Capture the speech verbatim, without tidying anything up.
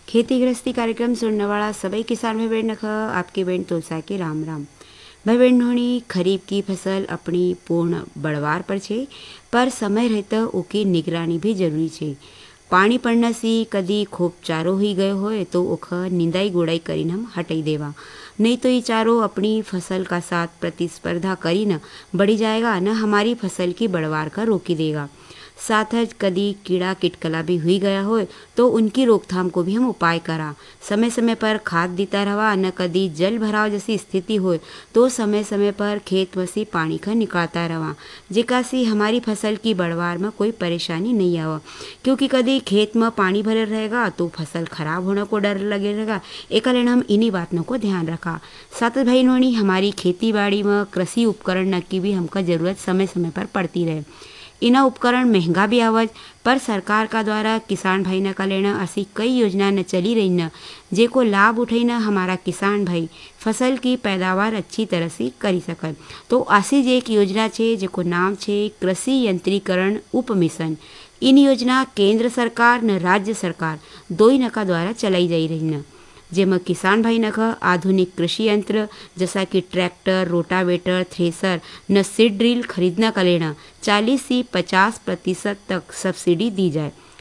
खेती गृहस्थी कार्यक्रम सुनने वाला सभी किसान भाई बहन नख आपकी बहन तुलसा के राम राम। भाई बहनों खरीफ की फसल अपनी पूर्ण बढ़वार पर छे, पर समय रहता ओकी निगरानी भी जरूरी छे। पानी पड़ना से कदी खूब चारो ही गयो होए तो ओख निंदाई गोड़ाई करीने हम हटाई देवा, नहीं तो ये चारो अपनी फसल का साथ प्रतिस्पर्धा करीने बढ़ी जाएगा न हमारी फसल की बढ़वार का रोकी देगा। साथ ही कदी कीड़ा किटकला भी हुई गया हो तो उनकी रोकथाम को भी हम उपाय करा। समय समय पर खाद देता रहा, न कदी जल भराव जैसी स्थिति हो तो समय समय पर खेत में से पानी का निकालता रहा, जेका से हमारी फसल की बढ़वार में कोई परेशानी नहीं आवा। क्योंकि कदी खेत में पानी भरे रहेगा तो फसल खराब होने को डर लगे रहेगा। एक लेना हम इन्हीं बातों को ध्यान रखा। साथ भाई नोनी हमारी खेती बाड़ी में कृषि उपकरण की भी हमका जरूरत समय समय पर पड़ती रहे। इना उपकरण महंगा भी आवज, पर सरकार का द्वारा किसान भाई न का लेना ऐसी कई योजना न चली रही न जेको लाभ उठाई न हमारा किसान भाई फसल की पैदावार अच्छी तरह से करी सकल। तो ऐसी जे एक योजना छे जेको नाम छे कृषि यंत्रीकरण उप मिशन। इन योजना केंद्र सरकार न राज्य सरकार दोई न का द्वारा चलाई जाई रही न, जेमा किसान भाई नख आधुनिक कृषि यंत्र जैसा कि ट्रैक्टर, रोटावेटर, थ्रेसर न सीड ड्रिल खरीदना का लेना चालीस से पचास प्रतिशत तक सब्सिडी दी जाए।